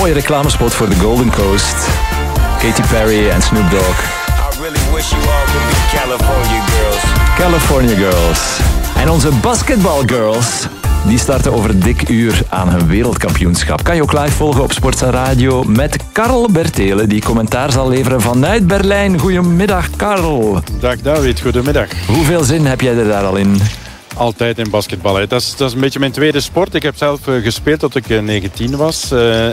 mooie reclamespot voor de Golden Coast. Katy Perry en Snoop Dogg. I really wish you all could be California girls. California Girls. En onze Basketball Girls, die starten over een dik uur aan hun wereldkampioenschap. Kan je ook live volgen op Sportza Radio met Karl Bertelen, die commentaar zal leveren vanuit Berlijn. Goedemiddag, Karl. Dag David, goedemiddag. Hoeveel zin heb jij er daar al in? Altijd in basketbal. Hè. Dat is een beetje mijn tweede sport. Ik heb zelf gespeeld tot ik 19 was.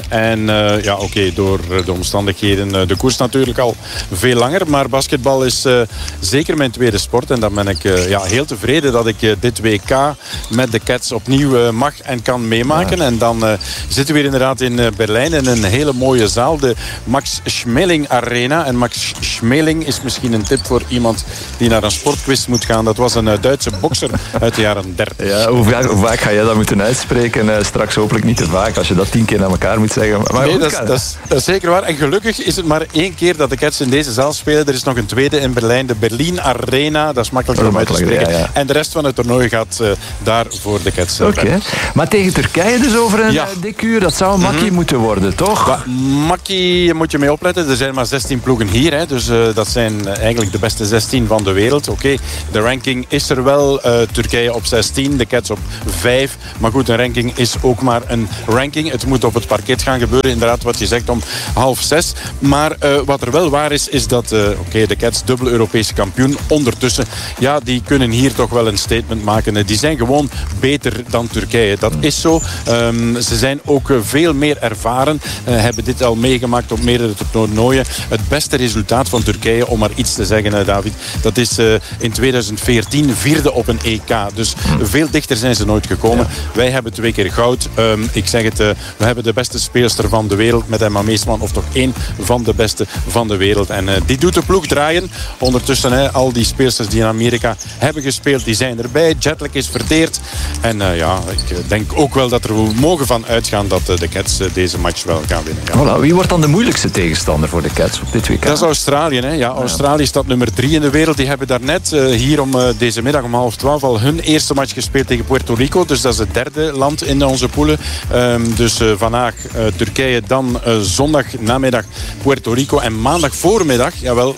Door de omstandigheden, de koers natuurlijk al veel langer. Maar basketbal is zeker mijn tweede sport. En dan ben ik heel tevreden dat ik dit WK met de Cats opnieuw mag en kan meemaken. Ja. En dan zitten we hier inderdaad in Berlijn in een hele mooie zaal. De Max Schmeling Arena. En Max Schmeling is misschien een tip voor iemand die naar een sportquiz moet gaan. Dat was een Duitse bokser uit de jaren 30. Ja, hoe vaak ga jij dat moeten uitspreken? Straks hopelijk niet te vaak, als je dat 10 keer naar elkaar moet zeggen. Maar nee, dat is zeker waar. En gelukkig is het maar 1 keer dat de Cats in deze zaal spelen. Er is nog een tweede in Berlijn, de Berlin Arena. Dat is makkelijker om uit te spreken. Ja. En de rest van het toernooi gaat daar voor de Cats. Oké. Maar tegen Turkije dus over een dik uur. Dat zou een makkie moeten worden, toch? Makkie moet je mee opletten. Er zijn maar 16 ploegen hier. Hè. Dus dat zijn eigenlijk de beste 16 van de wereld. Oké. De ranking is er wel. Turkije op 16, de Cats op 5. Maar goed, een ranking is ook maar een ranking. Het moet op het parket gaan gebeuren, inderdaad wat je zegt, om 5:30. Maar wat er wel waar is dat de Cats dubbel Europese kampioen. Ondertussen, die kunnen hier toch wel een statement maken. Die zijn gewoon beter dan Turkije. Dat is zo. Ze zijn ook veel meer ervaren. Hebben dit al meegemaakt op meerdere toernooien. Het beste resultaat van Turkije, om maar iets te zeggen, David, dat is in 2014 vierde op een EK. Dus veel dichter zijn ze nooit gekomen. Ja. Wij hebben 2 keer goud. Ik zeg het, we hebben de beste speelster van de wereld met Emma Meesman, of toch 1 van de beste van de wereld. En die doet de ploeg draaien. Ondertussen, al die speelsters die in Amerika hebben gespeeld, die zijn erbij. Jetlag is verteerd. En ik denk ook wel dat we mogen van uitgaan dat de Cats deze match wel gaan winnen. Ja. Voilà. Wie wordt dan de moeilijkste tegenstander voor de Cats op dit WK? Dat is Australië. Hè? Ja, Australië staat nummer 3 in de wereld. Die hebben daarnet hier deze middag om 11:30 al hun eerste match gespeeld tegen Puerto Rico. Dus dat is het derde land in onze poelen. Dus vandaag Turkije, dan zondag namiddag Puerto Rico. En maandag voormiddag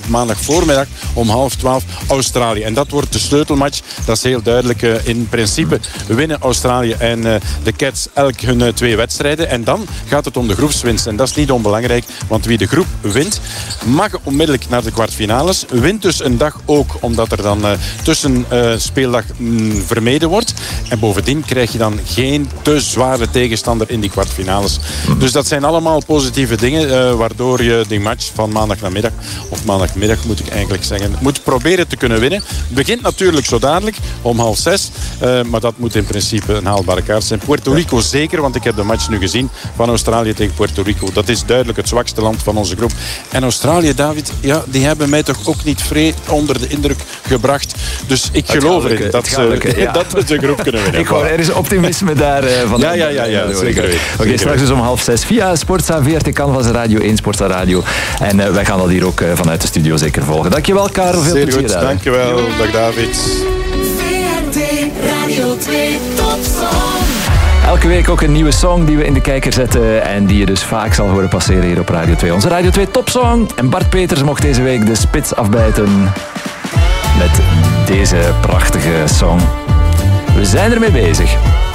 om 11:30 Australië. En dat wordt de sleutelmatch. Dat is heel duidelijk. In principe winnen Australië en de Cats elk hun 2 wedstrijden. En dan gaat het om de groepswinst. En dat is niet onbelangrijk. Want wie de groep wint, mag onmiddellijk naar de kwartfinales. Wint dus een dag ook, omdat er dan tussen speeldag vermeden wordt. En bovendien krijg je dan geen te zware tegenstander in die kwartfinales. Dus dat zijn allemaal positieve dingen, waardoor je die match van maandagnamiddag, of maandagmiddag moet ik eigenlijk zeggen, moet proberen te kunnen winnen. Het begint natuurlijk zo dadelijk om 5:30, maar dat moet in principe een haalbare kaart zijn. Puerto Rico zeker, want ik heb de match nu gezien van Australië tegen Puerto Rico. Dat is duidelijk het zwakste land van onze groep. En Australië, David, die hebben mij toch ook niet vrij onder de indruk gebracht. Dus ik geloof erin dat we de groep kunnen winnen. Ik hoor, er is optimisme daar van. Ja, zeker. Oké, straks dus om 5:30 via Sportza, VRT Canvas, Radio 1, Sportza Radio. En wij gaan dat hier ook vanuit de studio zeker volgen. Dankjewel, Karel. Veel plezier. Zeer goed, dankjewel. Dag, David. VRT Radio 2 Topsong. Elke week ook een nieuwe song die we in de kijker zetten en die je dus vaak zal horen passeren hier op Radio 2. Onze Radio 2 Topsong. En Bart Peters mocht deze week de spits afbijten met deze prachtige song. We zijn ermee bezig.